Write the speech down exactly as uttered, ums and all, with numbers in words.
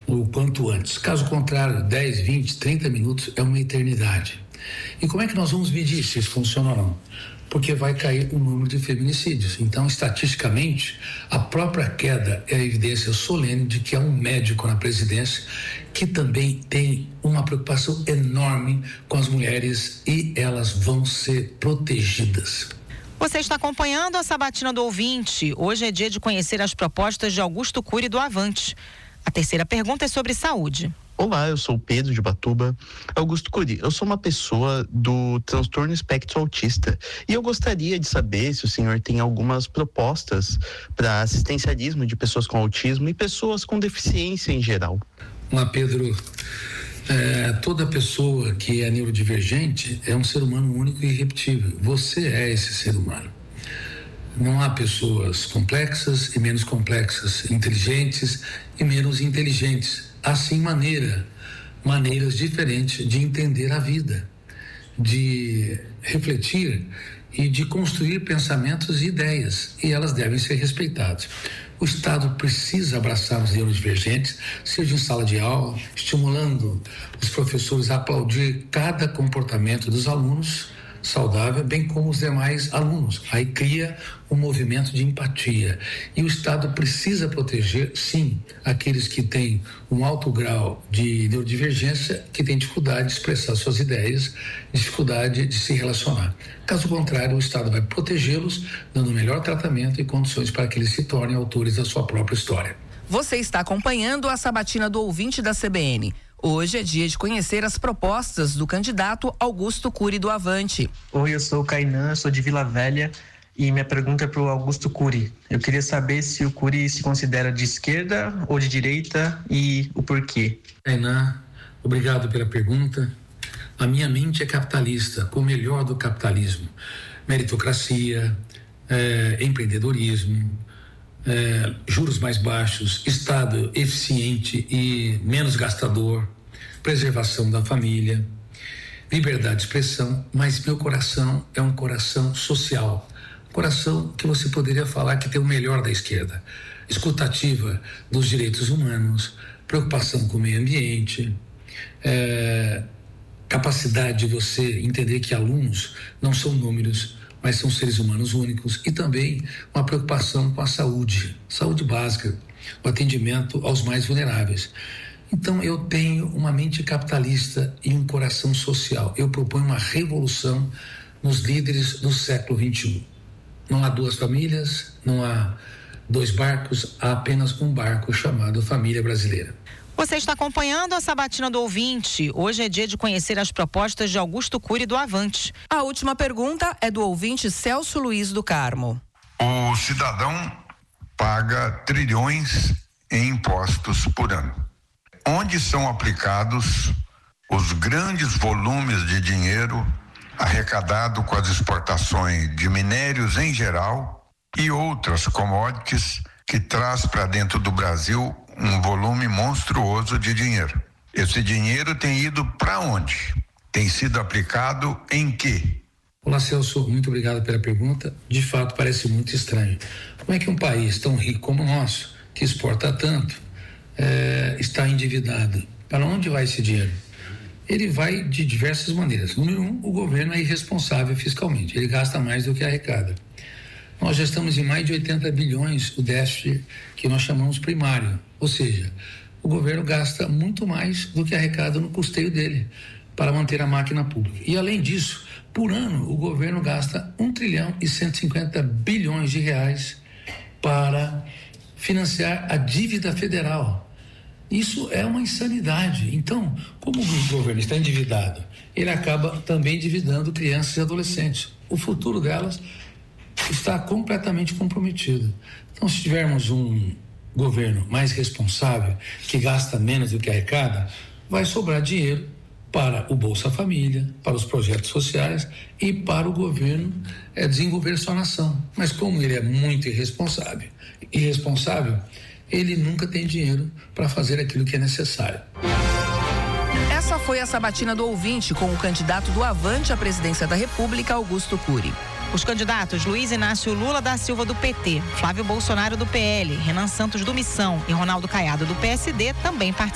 o quanto antes. Caso contrário, dez, vinte, trinta minutos é uma eternidade. E como é que nós vamos medir se isso funciona ou não? Porque vai cair o número de feminicídios. Então, estatisticamente, a própria queda é a evidência solene de que há um médico na presidência que também tem uma preocupação enorme com as mulheres e elas vão ser protegidas. Você está acompanhando a Sabatina do Ouvinte. Hoje é dia de conhecer as propostas de Augusto Cury do Avante. A terceira pergunta é sobre saúde. Olá, eu sou o Pedro de Batuba. Augusto Cury, eu sou uma pessoa do transtorno espectro autista e eu gostaria de saber se o senhor tem algumas propostas para assistencialismo de pessoas com autismo e pessoas com deficiência em geral. Olá, Pedro. É, toda pessoa que é neurodivergente é um ser humano único e irrepetível. Você é esse ser humano. Não há pessoas complexas e menos complexas, inteligentes e menos inteligentes. Assim, maneira, maneiras diferentes de entender a vida, de refletir e de construir pensamentos e ideias, e elas devem ser respeitadas. O Estado precisa abraçar os neurodivergentes, seja em sala de aula, estimulando os professores a aplaudir cada comportamento dos alunos saudável, bem como os demais alunos. Aí cria um movimento de empatia. E o Estado precisa proteger, sim, aqueles que têm um alto grau de neurodivergência, que têm dificuldade de expressar suas ideias, dificuldade de se relacionar. Caso contrário, o Estado vai protegê-los, dando melhor tratamento e condições para que eles se tornem autores da sua própria história. Você está acompanhando a Sabatina do Ouvinte da C B N. Hoje é dia de conhecer as propostas do candidato Augusto Cury do Avante. Oi, eu sou o Kainan, sou de Vila Velha e minha pergunta é para o Augusto Cury. Eu queria saber se o Cury se considera de esquerda ou de direita e o porquê. Kainan, obrigado pela pergunta. A minha mente é capitalista, com o melhor do capitalismo. Meritocracia, é, empreendedorismo, É, juros mais baixos, Estado eficiente e menos gastador, preservação da família, liberdade de expressão, mas meu coração é um coração social, coração que você poderia falar que tem o melhor da esquerda, escutativa dos direitos humanos, preocupação com o meio ambiente, é, capacidade de você entender que alunos não são números, mas são seres humanos únicos, e também uma preocupação com a saúde, saúde básica, o atendimento aos mais vulneráveis. Então eu tenho uma mente capitalista e um coração social. Eu proponho uma revolução nos líderes do século vinte e um. Não há duas famílias, não há dois barcos, há apenas um barco chamado família brasileira. Você está acompanhando a Sabatina do Ouvinte. Hoje é dia de conhecer as propostas de Augusto Cury do Avante. A última pergunta é do ouvinte Celso Luiz do Carmo. O cidadão paga trilhões em impostos por ano. Onde são aplicados os grandes volumes de dinheiro arrecadado com as exportações de minérios em geral e outras commodities que traz para dentro do Brasil um volume monstruoso de dinheiro? Esse dinheiro tem ido para onde? Tem sido aplicado em quê? Olá, Celso, muito obrigado pela pergunta. De fato, parece muito estranho. Como é que um país tão rico como o nosso, que exporta tanto, é, está endividado? Para onde vai esse dinheiro? Ele vai de diversas maneiras. Número um, o governo é irresponsável fiscalmente. Ele gasta mais do que arrecada. Nós já estamos em mais de oitenta bilhões o déficit que nós chamamos primário. Ou seja, o governo gasta muito mais do que arrecada no custeio dele para manter a máquina pública. E além disso, por ano, o governo gasta um trilhão e cento e cinquenta bilhões de reais para financiar a dívida federal. Isso é uma insanidade. Então, como o governo está endividado, ele acaba também endividando crianças e adolescentes. O futuro delas está completamente comprometido. Então, se tivermos um governo mais responsável, que gasta menos do que arrecada, vai sobrar dinheiro para o Bolsa Família, para os projetos sociais e para o governo é, desenvolver sua nação. Mas como ele é muito irresponsável, irresponsável, ele nunca tem dinheiro para fazer aquilo que é necessário. Essa foi a Sabatina do Ouvinte com o candidato do Avante à presidência da República, Augusto Cury. Os candidatos Luiz Inácio Lula da Silva do P T, Flávio Bolsonaro do P L, Renan Santos do Missão e Ronaldo Caiado do P S D também participaram.